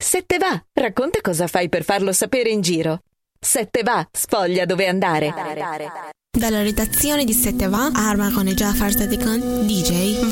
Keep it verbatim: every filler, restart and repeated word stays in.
Sette va, racconta cosa fai per farlo sapere in giro. Sette va, sfoglia dove andare. Dalla redazione di Sette va, Arma con e Jafar Sadikan, D J